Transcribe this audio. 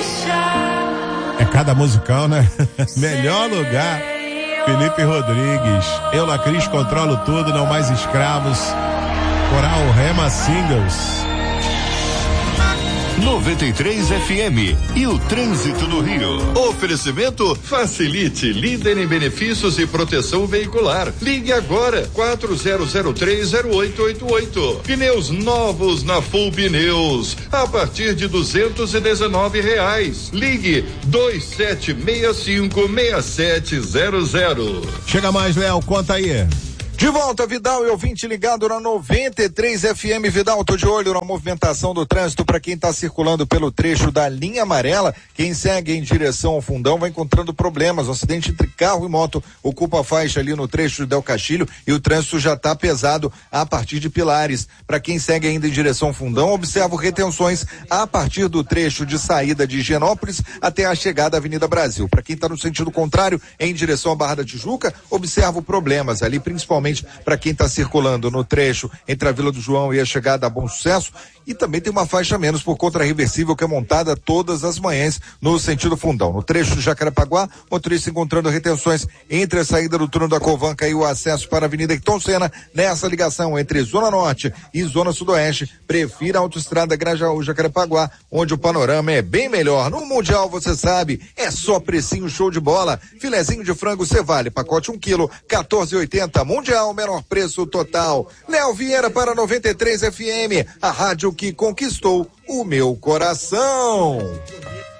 É cada musicão, né? Melhor lugar. Felipe Rodrigues. Eu, Lacris, controlo tudo, não mais escravos. Coral Rema Singles. 93 FM e o trânsito no Rio. Oferecimento Facilite, líder em benefícios e proteção veicular. Ligue agora 40030888. Pneus novos na Full Pneus a partir de R$219. Ligue 27656700. Chega mais, Léo, conta aí. De volta, Vidal e ouvinte ligado na 93 FM. Vidal, tô de olho na movimentação do trânsito para quem está circulando pelo trecho da linha amarela. Quem segue em direção ao Fundão vai encontrando problemas. O acidente entre carro e moto ocupa a faixa ali no trecho de Del Castilho e o trânsito já está pesado a partir de Pilares. Para quem segue ainda em direção ao Fundão, observo retenções a partir do trecho de saída de Higienópolis até a chegada à Avenida Brasil. Para quem está no sentido contrário, em direção à Barra da Tijuca, observo problemas ali, principalmente para quem está circulando no trecho entre a Vila do João e a chegada a Bom Sucesso. E também tem uma faixa menos por conta reversível que é montada todas as manhãs no sentido Fundão. No trecho de Jacarepaguá, motorista encontrando retenções entre a saída do túnel da Covanca e o acesso para a Avenida Ayrton Senna. Nessa ligação entre Zona Norte e Zona Sudoeste, prefira a autoestrada Grajaú-Jacarepaguá, onde o panorama é bem melhor. No Mundial, você sabe, é só precinho show de bola. Filezinho de frango Cevale, pacote 1 quilo, 14,80. Mundial, menor preço total. Léo Vieira para 93 FM, a rádio que conquistou o meu coração.